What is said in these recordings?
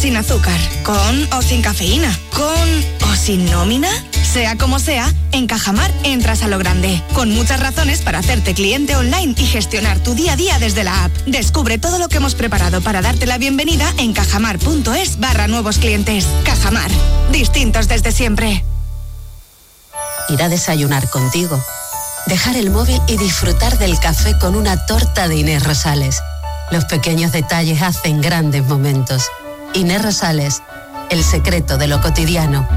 sin azúcar, con o sin cafeína, con o sin nómina. Sea como sea, en Cajamar entras a lo grande, con muchas razones para hacerte cliente online y gestionar tu día a día desde la app. Descubre todo lo que hemos preparado para darte la bienvenida en cajamar.es/nuevos clientes. Cajamar, distintos desde siempre. Ir a desayunar contigo, dejar el móvil y disfrutar del café con una torta de Inés Rosales. Los pequeños detalles hacen grandes momentos. Inés Rosales, el secreto de lo cotidiano.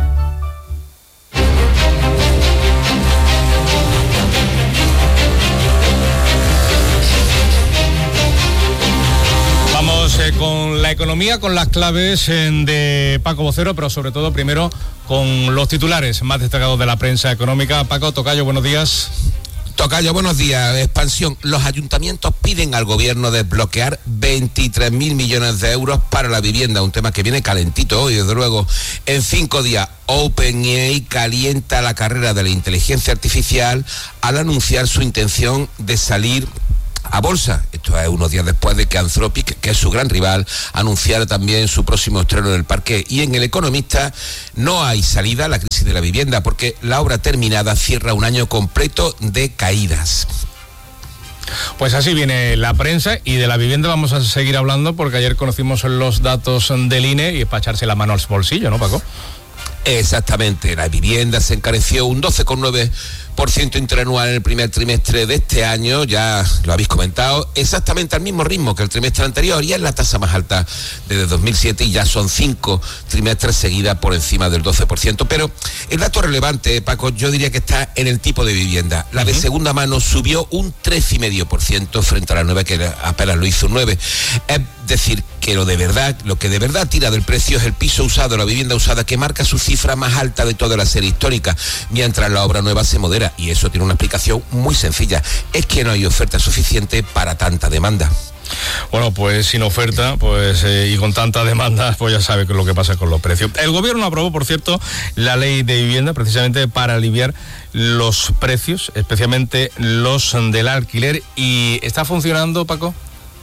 Con la economía, con las claves de Paco Vocero, pero sobre todo primero con los titulares más destacados de la prensa económica. Paco, tocayo, buenos días. Tocayo, buenos días. Expansión. Los ayuntamientos piden al gobierno desbloquear 23.000 millones de euros para la vivienda, un tema que viene calentito hoy, desde luego. En 5 días, OpenAI calienta la carrera de la inteligencia artificial al anunciar su intención de salir a bolsa. Esto es unos días después de que Anthropic, que es su gran rival, anunciara también su próximo estreno en el parque. Y en El Economista no hay salida a la crisis de la vivienda porque la obra terminada cierra un año completo de caídas. Pues así viene la prensa, y de la vivienda vamos a seguir hablando porque ayer conocimos los datos del INE y es para echarse la mano al bolsillo, ¿no, Paco? Exactamente, la vivienda se encareció un 12,9% interanual en el primer trimestre de este año, ya lo habéis comentado, exactamente al mismo ritmo que el trimestre anterior, y es la tasa más alta desde 2007 y ya son 5 trimestres seguidas por encima del 12%. Pero el dato relevante, Paco, yo diría que está en el tipo de vivienda. La de segunda mano subió un 13,5% frente a la nueva, que apenas lo hizo un 9%. Es decir, que lo que de verdad tira del precio es el piso usado, la vivienda usada, que marca su cifra más alta de toda la serie histórica, mientras la obra nueva se modera, y eso tiene una explicación muy sencilla: es que no hay oferta suficiente para tanta demanda. Bueno, pues sin oferta, y con tanta demanda, pues ya sabe lo que pasa con los precios. El gobierno aprobó, por cierto, la ley de vivienda precisamente para aliviar los precios, especialmente los del alquiler. ¿Y está funcionando, Paco?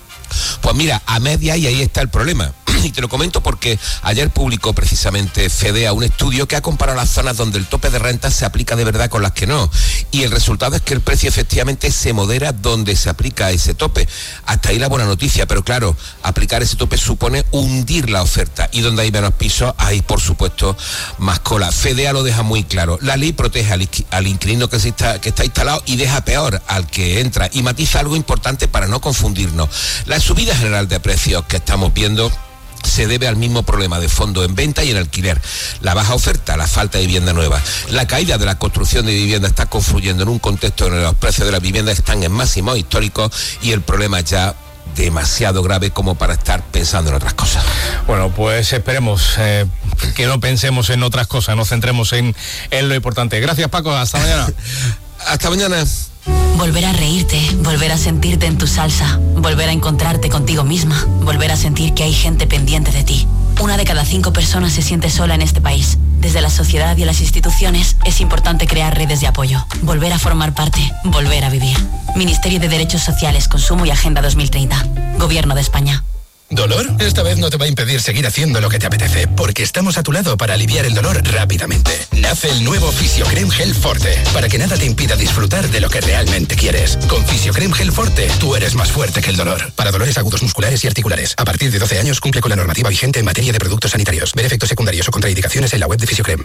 Pues mira, a media, y ahí está el problema. Y te lo comento porque ayer publicó precisamente FEDEA un estudio que ha comparado las zonas donde el tope de renta se aplica de verdad con las que no. Y el resultado es que el precio efectivamente se modera donde se aplica ese tope. Hasta ahí la buena noticia, pero claro, aplicar ese tope supone hundir la oferta. Y donde hay menos pisos, hay por supuesto más cola. FEDEA lo deja muy claro. La ley protege al inquilino que está instalado y deja peor al que entra. Y matiza algo importante para no confundirnos. La subida general de precios que estamos viendo se debe al mismo problema de fondo en venta y en alquiler: la baja oferta, la falta de vivienda nueva. La caída de la construcción de vivienda está confluyendo en un contexto en el que los precios de las viviendas están en máximos históricos y el problema es ya demasiado grave como para estar pensando en otras cosas. Bueno, pues esperemos que no pensemos en otras cosas, nos centremos en lo importante. Gracias, Paco, hasta mañana. Hasta mañana. Volver a reírte, volver a sentirte en tu salsa, volver a encontrarte contigo misma, volver a sentir que hay gente pendiente de ti. 1 de cada 5 personas se siente sola en este país. Desde la sociedad y las instituciones es importante crear redes de apoyo, volver a formar parte, volver a vivir. Ministerio de Derechos Sociales, Consumo y Agenda 2030. Gobierno de España. ¿Dolor? Esta vez no te va a impedir seguir haciendo lo que te apetece, porque estamos a tu lado para aliviar el dolor rápidamente. Nace el nuevo Fisiocrem Gel Forte, para que nada te impida disfrutar de lo que realmente quieres. Con Fisiocrem Gel Forte, tú eres más fuerte que el dolor. Para dolores agudos musculares y articulares. A partir de 12 años cumple con la normativa vigente en materia de productos sanitarios. Ver efectos secundarios o contraindicaciones en la web de Fisiocrem.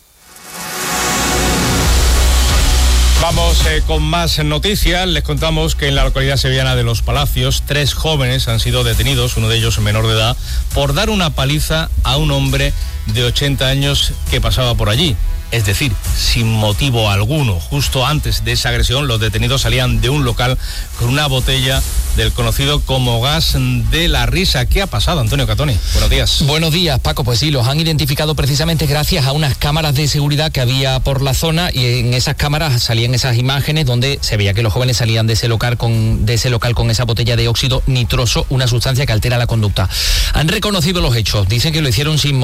Vamos con más noticias. Les contamos que en la localidad sevillana de Los Palacios 3 jóvenes han sido detenidos, uno de ellos menor de edad, por dar una paliza a un hombre de 80 años que pasaba por allí. Es decir, sin motivo alguno. Justo antes de esa agresión, los detenidos salían de un local con una botella del conocido como gas de la risa. ¿Qué ha pasado, Antonio Catoni? Buenos días. Buenos días, Paco. Pues sí, los han identificado precisamente gracias a unas cámaras de seguridad que había por la zona, y en esas cámaras salían esas imágenes donde se veía que los jóvenes salían de ese local con esa botella de óxido nitroso, una sustancia que altera la conducta. Han reconocido los hechos, dicen que lo hicieron sin motivo,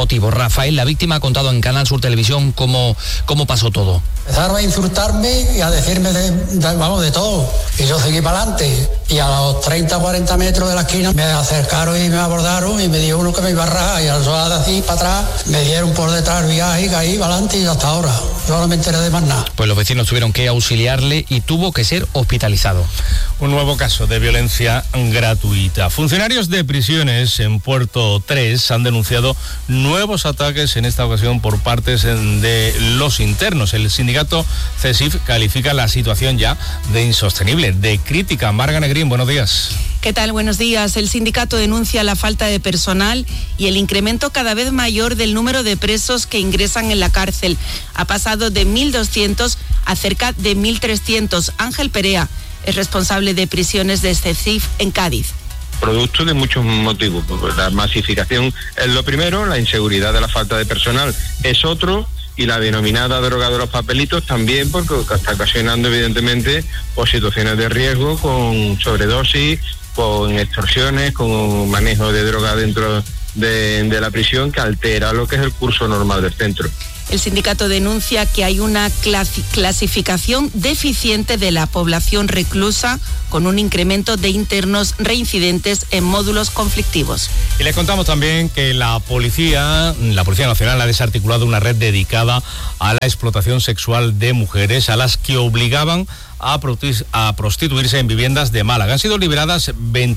Rafael, la víctima, ha contado en Canal Sur Televisión cómo pasó todo. Empezaron a insultarme y a decirme de todo. Y yo seguí para adelante. Y a los 30-40 metros de la esquina me acercaron y me abordaron y me dio uno que me iba a rajar. Y al sonar así para atrás me dieron por detrás el viaje y caí para adelante y hasta ahora. Yo no me enteré de más nada. Pues los vecinos tuvieron que auxiliarle y tuvo que ser hospitalizado. Un nuevo caso de violencia gratuita. Funcionarios de prisiones en Puerto 3 han denunciado nuevos ataques, en esta ocasión por partes de los internos. El sindicato CESIF califica la situación ya de insostenible, de crítica. Marga Negrín, buenos días. ¿Qué tal? Buenos días. El sindicato denuncia la falta de personal y el incremento cada vez mayor del número de presos que ingresan en la cárcel. Ha pasado de 1.200 a cerca de 1.300. Ángel Perea es responsable de prisiones de CESIF en Cádiz. Producto de muchos motivos. La masificación es lo primero, la inseguridad de la falta de personal es otro, y la denominada droga de los papelitos también, porque está ocasionando evidentemente situaciones de riesgo con sobredosis, con extorsiones, con manejo de droga dentro de la prisión, que altera lo que es el curso normal del centro. El sindicato denuncia que hay una clasificación deficiente de la población reclusa, con un incremento de internos reincidentes en módulos conflictivos. Y les contamos también que la Policía Nacional ha desarticulado una red dedicada a la explotación sexual de mujeres, a las que obligaban a prostituirse en viviendas de Málaga. Han sido liberadas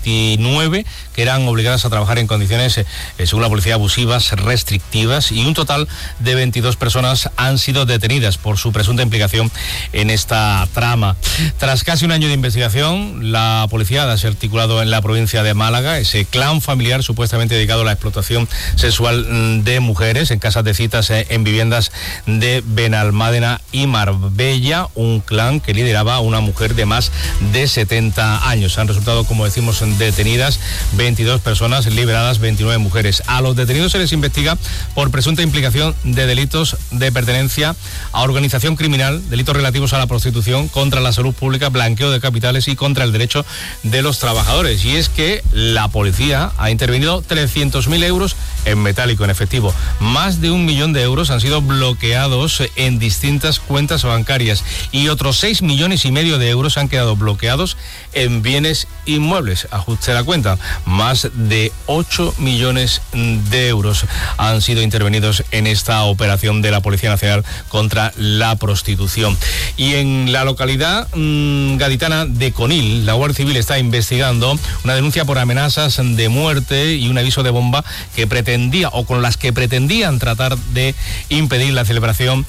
29 que eran obligadas a trabajar en condiciones, según la policía, abusivas, restrictivas, y un total de 22 personas han sido detenidas por su presunta implicación en esta trama. Tras casi un año de investigación, la policía ha desarticulado en la provincia de Málaga ese clan familiar supuestamente dedicado a la explotación sexual de mujeres en casas de citas, en viviendas de Benalmádena y Marbella, un clan que lideraba a una mujer de más de 70 años. Han resultado, como decimos, detenidas 22 personas, liberadas 29 mujeres. A los detenidos se les investiga por presunta implicación de delitos de pertenencia a organización criminal, delitos relativos a la prostitución, contra la salud pública, blanqueo de capitales y contra el derecho de los trabajadores. Y es que la policía ha intervenido 300.000 euros en metálico, en efectivo. Más de 1 millón de euros han sido bloqueados en distintas cuentas bancarias y otros 6,5 millones de euros han quedado bloqueados en bienes inmuebles. Ajuste la cuenta, más de 8 millones de euros han sido intervenidos en esta operación de la Policía Nacional contra la prostitución. Y en la localidad gaditana de Conil, la Guardia Civil está investigando una denuncia por amenazas de muerte y un aviso de bomba que pretendía, o con las que pretendían tratar de impedir la celebración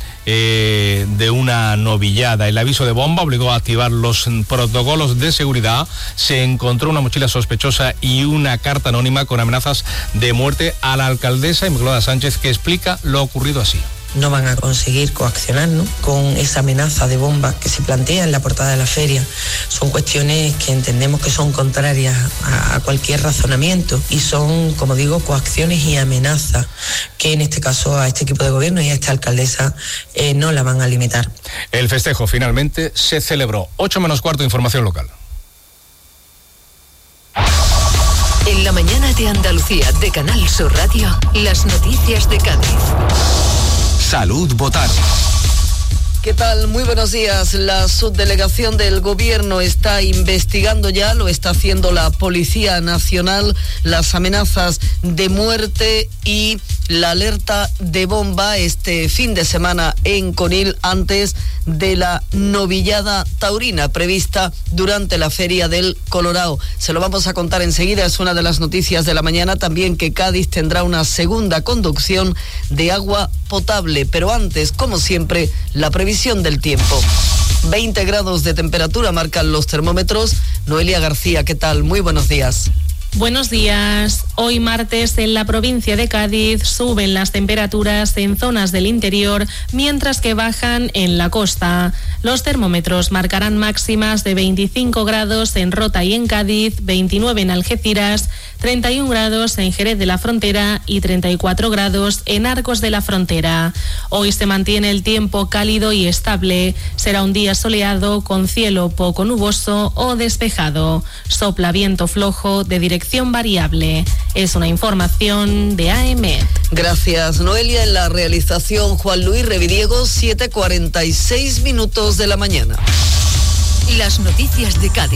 de una novillada. El aviso de bomba obligó a activar los protocolos de seguridad. Se encontró una mochila sospechosa y una carta anónima con amenazas de muerte a la alcaldesa Inmaculada Sánchez, que explica lo ocurrido así. No van a conseguir coaccionarnos con esa amenaza de bomba que se plantea en la portada de la feria. Son cuestiones que entendemos que son contrarias a cualquier razonamiento y son, como digo, coacciones y amenazas que en este caso a este equipo de gobierno y a esta alcaldesa no la van a limitar. El festejo finalmente se celebró. 8:15, información local. En la mañana de Andalucía de Canal Sur Radio, las noticias de Cádiz. Salud Botar. ¿Qué tal? Muy buenos días. La subdelegación del Gobierno está investigando ya, lo está haciendo la Policía Nacional, las amenazas de muerte y la alerta de bomba este fin de semana en Conil antes de la novillada taurina prevista durante la Feria del Colorao. Se lo vamos a contar enseguida, es una de las noticias de la mañana. También que Cádiz tendrá una segunda conducción de agua potable, pero antes, como siempre, la previsión del tiempo. 20 grados de temperatura marcan los termómetros. Noelia García, ¿qué tal? Muy buenos días. Buenos días. Hoy martes en la provincia de Cádiz suben las temperaturas en zonas del interior, mientras que bajan en la costa. Los termómetros marcarán máximas de 25 grados en Rota y en Cádiz, 29 en Algeciras, 31 grados en Jerez de la Frontera y 34 grados en Arcos de la Frontera. Hoy se mantiene el tiempo cálido y estable. Será un día soleado con cielo poco nuboso o despejado. Sopla viento flojo de dirección variable. Es una información de AEMET. Gracias, Noelia. En la realización, Juan Luis Revidiego, 7:46 de la mañana. Las noticias de Cádiz.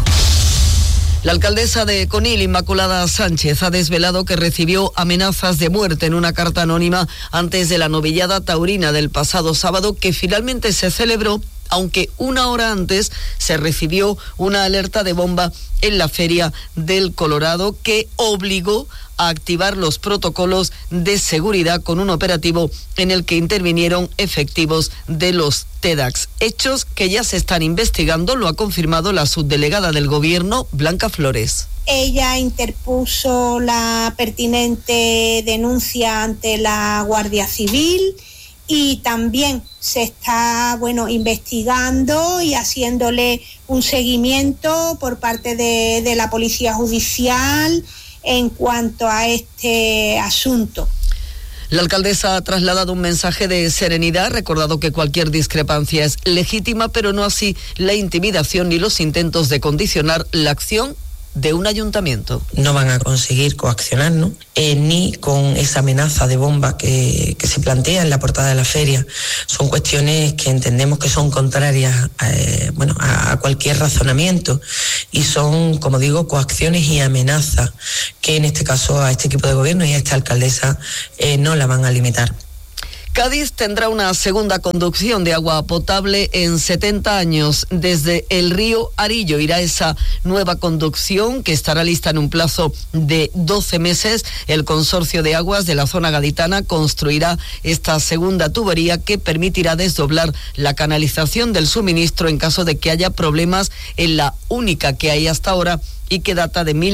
La alcaldesa de Conil, Inmaculada Sánchez, ha desvelado que recibió amenazas de muerte en una carta anónima antes de la novillada taurina del pasado sábado, que finalmente se celebró, aunque una hora antes se recibió una alerta de bomba en la Feria del Colorado que obligó a activar los protocolos de seguridad con un operativo en el que intervinieron efectivos de los TEDx. Hechos que ya se están investigando, lo ha confirmado la subdelegada del Gobierno, Blanca Flores. Ella interpuso la pertinente denuncia ante la Guardia Civil y también se está, investigando y haciéndole un seguimiento por parte de la Policía Judicial en cuanto a este asunto. La alcaldesa ha trasladado un mensaje de serenidad, recordado que cualquier discrepancia es legítima, pero no así la intimidación ni los intentos de condicionar la acción de un ayuntamiento. No van a conseguir coaccionarnos, ni con esa amenaza de bomba que se plantea en la portada de la feria. Son cuestiones que entendemos que son contrarias a cualquier razonamiento y son, como digo, coacciones y amenazas que en este caso a este equipo de gobierno y a esta alcaldesa no la van a limitar. Cádiz tendrá una segunda conducción de agua potable en 70 años. Desde el río Arillo irá esa nueva conducción que estará lista en un plazo de 12 meses. El consorcio de aguas de la zona gaditana construirá esta segunda tubería que permitirá desdoblar la canalización del suministro en caso de que haya problemas en la única que hay hasta ahora y que data de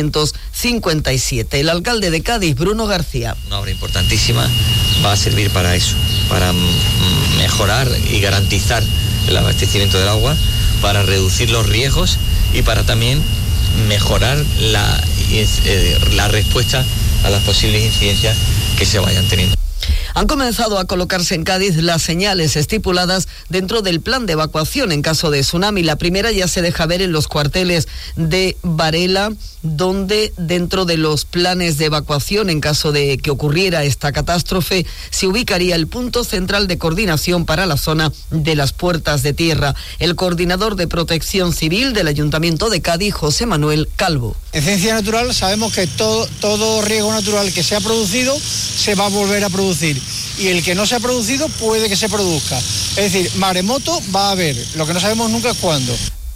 1957. El alcalde de Cádiz, Bruno García. Una obra importantísima, va a servir para eso, para mejorar y garantizar el abastecimiento del agua, para reducir los riesgos y para también mejorar la respuesta a las posibles incidencias que se vayan teniendo. Han comenzado a colocarse en Cádiz las señales estipuladas dentro del plan de evacuación en caso de tsunami. La primera ya se deja ver en los cuarteles de Varela, donde dentro de los planes de evacuación en caso de que ocurriera esta catástrofe se ubicaría el punto central de coordinación para la zona de las Puertas de Tierra. El coordinador de Protección Civil del Ayuntamiento de Cádiz, José Manuel Calvo. En ciencia natural sabemos que todo riego natural que se ha producido se va a volver a producir y el que no se ha producido puede que se produzca. Es decir, maremoto va a haber, lo que no sabemos nunca es cuándo.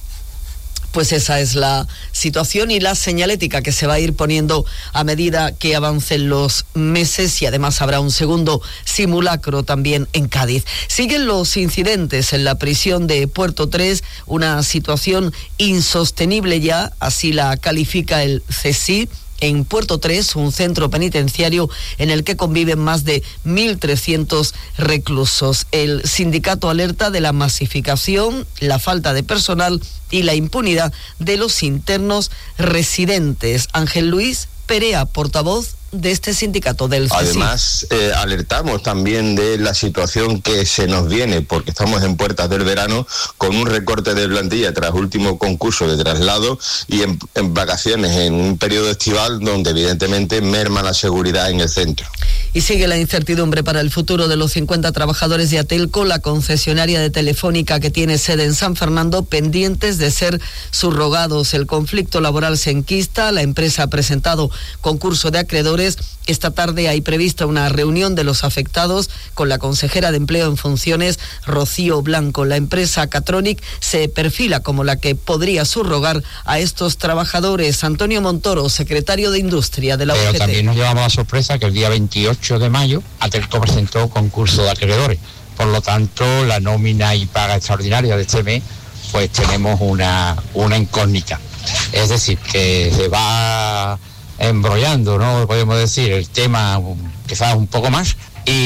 Pues esa es la situación y la señalética que se va a ir poniendo a medida que avancen los meses y además habrá un segundo simulacro también en Cádiz. Siguen los incidentes en la prisión de Puerto 3, una situación insostenible ya, así la califica el CSIC. En Puerto 3, un centro penitenciario en el que conviven más de 1.300 reclusos. El sindicato alerta de la masificación, la falta de personal y la impunidad de los internos residentes. Ángel Luis Perea, portavoz de este sindicato del CSIC. Además, alertamos también de la situación que se nos viene, porque estamos en puertas del verano con un recorte de plantilla tras último concurso de traslado y en vacaciones en un periodo estival donde evidentemente merma la seguridad en el centro. Y sigue la incertidumbre para el futuro de los 50 trabajadores de Atelco, la concesionaria de Telefónica que tiene sede en San Fernando, pendientes de ser subrogados. El conflicto laboral se enquista, la empresa ha presentado concurso de acreedores. Esta tarde hay prevista una reunión de los afectados con la consejera de Empleo en funciones, Rocío Blanco. La empresa Catronic se perfila como la que podría subrogar a estos trabajadores. Antonio Montoro, secretario de Industria de la UGT. Pero también nos llevamos la sorpresa que el día 28 de mayo Atelco presentó concurso de acreedores. Por lo tanto, la nómina y paga extraordinaria de este mes, pues tenemos una incógnita. Es decir, que se va embrollando, ¿no? Podemos decir, el tema quizás un poco más,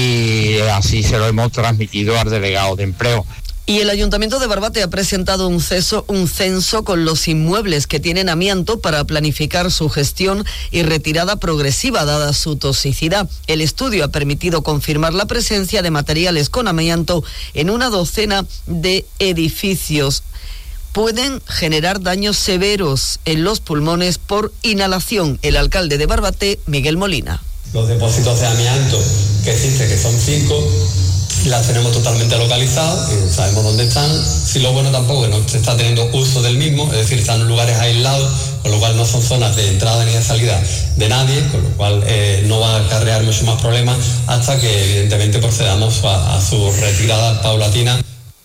y así se lo hemos transmitido al delegado de empleo. Y el Ayuntamiento de Barbate ha presentado un censo con los inmuebles que tienen amianto para planificar su gestión y retirada progresiva dada su toxicidad. El estudio ha permitido confirmar la presencia de materiales con amianto en una docena de edificios. pueden generar daños severos en los pulmones por inhalación. El alcalde de Barbate, Miguel Molina. Los depósitos de amianto que existen, que son 5, las tenemos totalmente localizadas y sabemos dónde están. Si lo bueno tampoco es que no se está teniendo uso del mismo, es decir, están en lugares aislados, con lo cual no son zonas de entrada ni de salida de nadie, con lo cual no va a acarrear mucho más problemas hasta que evidentemente procedamos a su retirada paulatina.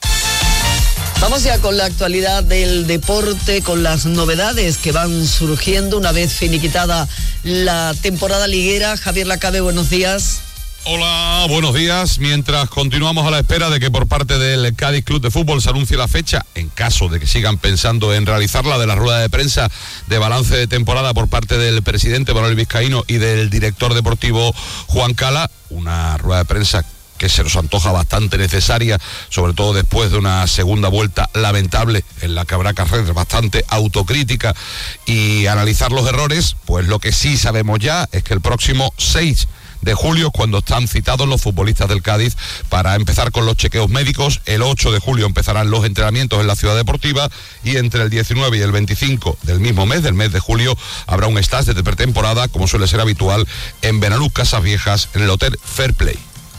Vamos ya con la actualidad del deporte, con las novedades que van surgiendo una vez finiquitada la temporada liguera. Javier Lacabe, buenos días. Hola, buenos días. Mientras continuamos a la espera de que por parte del Cádiz Club de Fútbol se anuncie la fecha, en caso de que sigan pensando en realizarla, de la rueda de prensa de balance de temporada por parte del presidente Manuel Vizcaíno y del director deportivo Juan Cala, una rueda de prensa que se nos antoja bastante necesaria, sobre todo después de una segunda vuelta lamentable en la que habrá que hacer bastante autocrítica y analizar los errores. Pues lo que sí sabemos ya es que el próximo 6 de julio es cuando están citados los futbolistas del Cádiz para empezar con los chequeos médicos. El 8 de julio empezarán los entrenamientos en la ciudad deportiva y entre el 19 y el 25 del mismo mes, del mes de julio, habrá un stage de pretemporada, como suele ser habitual, en Benaluz Casas Viejas, en el Hotel Fair Play.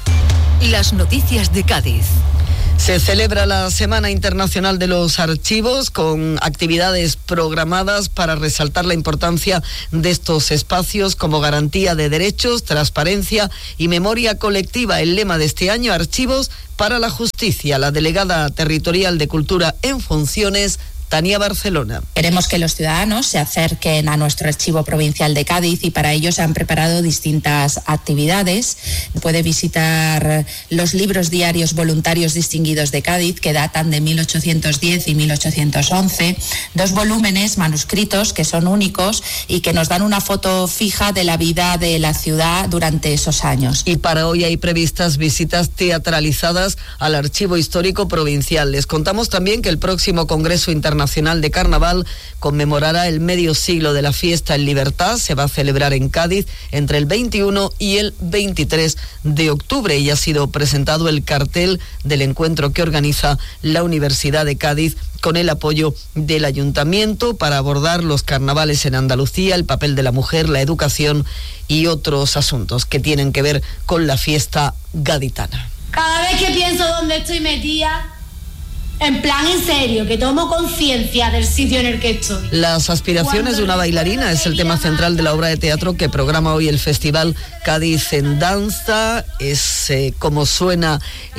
Las noticias de Cádiz. Se celebra la Semana Internacional de los Archivos con actividades programadas para resaltar la importancia de estos espacios como garantía de derechos, transparencia y memoria colectiva. El lema de este año, Archivos para la Justicia. La delegada territorial de Cultura en funciones, Tania Barcelona. Queremos que los ciudadanos se acerquen a nuestro archivo provincial de Cádiz y para ello se han preparado distintas actividades. Puede visitar los libros diarios voluntarios distinguidos de Cádiz, que datan de 1810 y 1811, 2 volúmenes manuscritos que son únicos y que nos dan una foto fija de la vida de la ciudad durante esos años. Y para hoy hay previstas visitas teatralizadas al Archivo Histórico Provincial. Les contamos también que el próximo Congreso Internacional de Carnaval conmemorará el medio siglo de la fiesta en libertad. Se va a celebrar en Cádiz entre el 21 y el 23 de octubre y ha sido presentado el cartel del encuentro que organiza la Universidad de Cádiz con el apoyo del Ayuntamiento para abordar los carnavales en Andalucía, el papel de la mujer, la educación y otros asuntos que tienen que ver con la fiesta gaditana. Cada vez que pienso dónde estoy metida, en plan en serio, que tomo conciencia del sitio en el que estoy. Las aspiraciones de una bailarina es el tema central de la obra de teatro que programa hoy el Festival Cádiz en Danza. Es como suena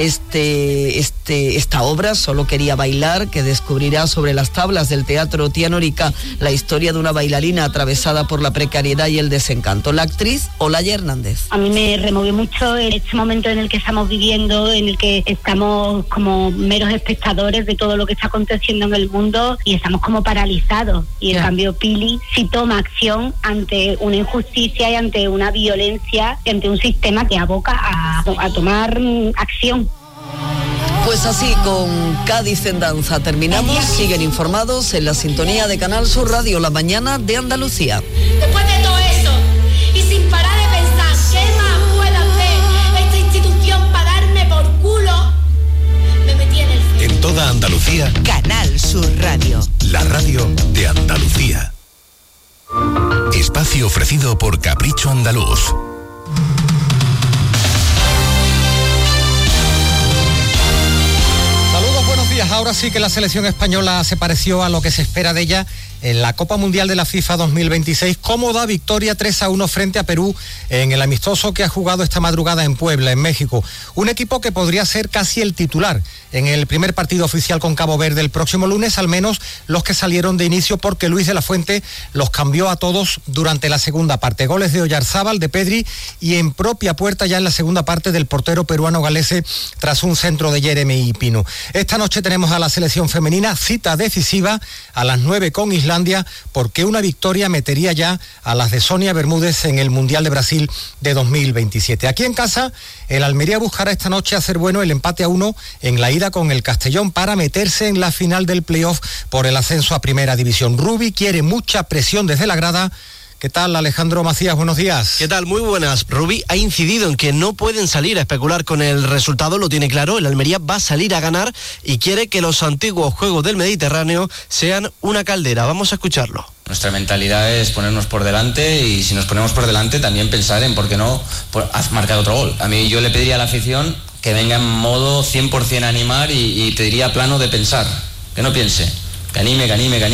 esta obra, Solo quería bailar, que descubrirá sobre las tablas del Teatro Tianorica la historia de una bailarina atravesada por la precariedad y el desencanto. La actriz Olaya Hernández. A mí me removió mucho este momento en el que estamos viviendo, en el que estamos como meros espectadores de todo lo que está aconteciendo en el mundo y estamos como paralizados. Y en cambio Pili sí toma acción ante una injusticia y ante una violencia y ante un sistema que aboca a tomar acción. Pues así, con Cádiz en Danza terminamos. Siguen informados en la sintonía de Canal Sur Radio, La Mañana de Andalucía. Después de todo eso, y sin parar de pensar qué más puede hacer esta institución para darme por culo, me metí en el cine. En toda Andalucía, Canal Sur Radio. la radio de Andalucía. Espacio ofrecido por Capricho Andaluz. Buenos días. Ahora sí que la selección española se pareció a lo que se espera de ella en la Copa Mundial de la FIFA 2026. Cómoda victoria 3-1 frente a Perú en el amistoso que ha jugado esta madrugada en Puebla, en México. Un equipo que podría ser casi el titular en el primer partido oficial con Cabo Verde el próximo lunes, al menos los que salieron de inicio, porque Luis de la Fuente los cambió a todos durante la segunda parte. Goles de Oyarzábal, de Pedri y en propia puerta ya en la segunda parte del portero peruano Galese tras un centro de Jeremy Pino. Esta noche tenemos a la selección femenina, cita decisiva a las 9 con Islandia, porque una victoria metería ya a las de Sonia Bermúdez en el Mundial de Brasil de 2027. Aquí en casa, el Almería buscará esta noche hacer bueno el empate a 1 en la ida con el Castellón para meterse en la final del playoff por el ascenso a Primera División. Rubi quiere mucha presión desde la grada, ¿Qué tal, Alejandro Macías? Buenos días. ¿Qué tal? Muy buenas. Rubí ha incidido en que no pueden salir a especular con el resultado, lo tiene claro. El Almería va a salir a ganar y quiere que los antiguos Juegos del Mediterráneo sean una caldera. Vamos a escucharlo. Nuestra mentalidad es ponernos por delante y si nos ponemos por delante también pensar en por qué no marcar otro gol. A mí yo le pediría a la afición que venga en modo 100% a animar y pediría plano de pensar, que no piense. Que anime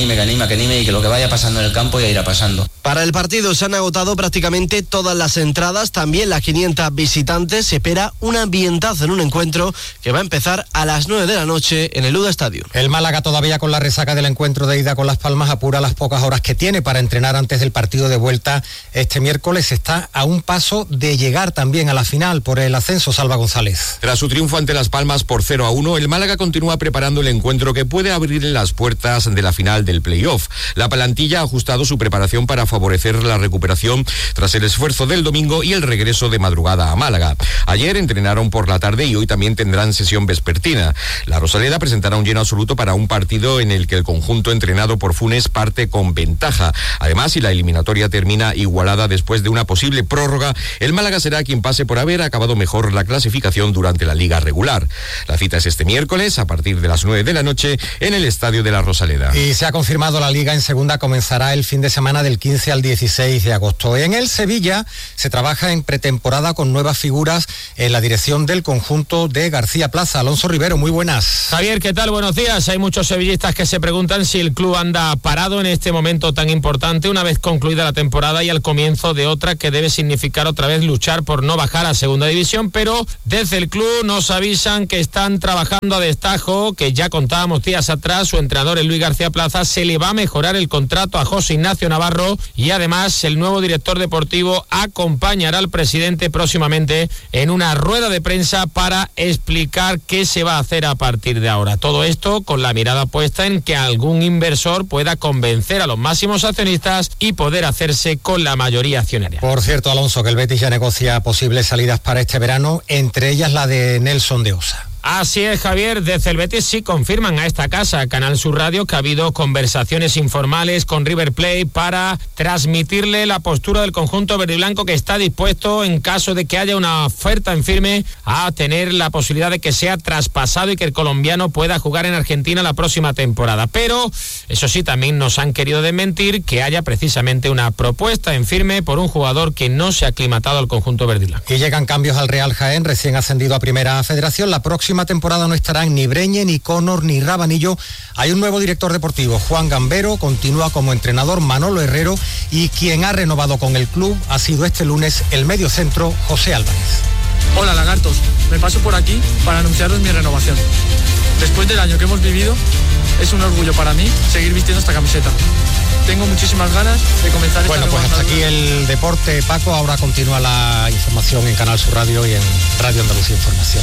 y que lo que vaya pasando en el campo ya irá pasando. Para el partido se han agotado prácticamente todas las entradas, también las 500 visitantes. Se espera un ambientazo en un encuentro que va a empezar a las 9 de la noche en el UDA Stadium. El Málaga, todavía con la resaca del encuentro de ida con Las Palmas, apura las pocas horas que tiene para entrenar antes del partido de vuelta este miércoles. Está a un paso de llegar también a la final por el ascenso. Salva González. Tras su triunfo ante Las Palmas por 0-1, el Málaga continúa preparando el encuentro que puede abrirle las puertas de la final del playoff. La plantilla ha ajustado su preparación para favorecer la recuperación tras el esfuerzo del domingo y el regreso de madrugada a Málaga. Ayer entrenaron por la tarde y hoy también tendrán sesión vespertina. La Rosaleda presentará un lleno absoluto para un partido en el que el conjunto entrenado por Funes parte con ventaja. Además, si la eliminatoria termina igualada después de una posible prórroga, el Málaga será quien pase por haber acabado mejor la clasificación durante la liga regular. La cita es este miércoles a partir de las 9 de la noche en el estadio de la Rosaleda. Y se ha confirmado, la Liga en segunda comenzará el fin de semana del 15 al 16 de agosto. En el Sevilla se trabaja en pretemporada con nuevas figuras en la dirección del conjunto de García Plaza. Alonso Rivero, muy buenas. Javier, ¿qué tal? Buenos días. Hay muchos sevillistas que se preguntan si el club anda parado en este momento tan importante, una vez concluida la temporada y al comienzo de otra que debe significar otra vez luchar por no bajar a segunda división, pero desde el club nos avisan que están trabajando a destajo, que ya contábamos días atrás, su entrenador, el Luis García Plaza, se le va a mejorar el contrato a José Ignacio Navarro y además el nuevo director deportivo acompañará al presidente próximamente en una rueda de prensa para explicar qué se va a hacer a partir de ahora. Todo esto con la mirada puesta en que algún inversor pueda convencer a los máximos accionistas y poder hacerse con la mayoría accionaria. Por cierto, Alonso, que el Betis ya negocia posibles salidas para este verano, entre ellas la de Nelson de Osa. Así es, Javier, desde el Betis sí confirman a esta casa, Canal Sur Radio, que ha habido conversaciones informales con River Plate para transmitirle la postura del conjunto verde y blanco, que está dispuesto, en caso de que haya una oferta en firme, a tener la posibilidad de que sea traspasado y que el colombiano pueda jugar en Argentina la próxima temporada. Pero, eso sí, también nos han querido desmentir que haya precisamente una propuesta en firme por un jugador que no se ha aclimatado al conjunto verde y blanco. Y llegan cambios al Real Jaén, recién ascendido a Primera Federación. La próxima temporada no estarán ni Breñe, ni Connor, ni Rabanillo. Hay un nuevo director deportivo, Juan Gambero, continúa como entrenador Manolo Herrero y quien ha renovado con el club ha sido este lunes el mediocentro José Álvarez. Hola lagartos, me paso por aquí para anunciaros mi renovación. Después del año que hemos vivido, es un orgullo para mí seguir vistiendo esta camiseta. Tengo muchísimas ganas de comenzar esta Bueno, pues hasta aquí el deporte, Paco. Ahora continúa la información en Canal Sur Radio y en Radio Andalucía Información.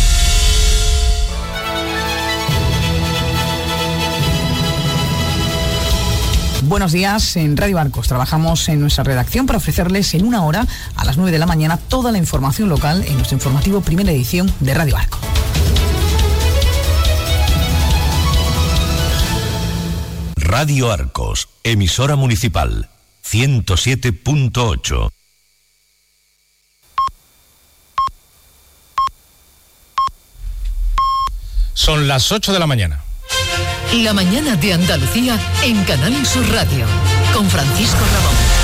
Buenos días, en Radio Arcos trabajamos en nuestra redacción para ofrecerles en una hora, a las 9 de la mañana, toda la información local en nuestro informativo Primera Edición de Radio Arcos. Radio Arcos, emisora municipal, 107.8. Son las 8 de la mañana. La mañana de Andalucía en Canal Sur Radio, con Francisco Ramón.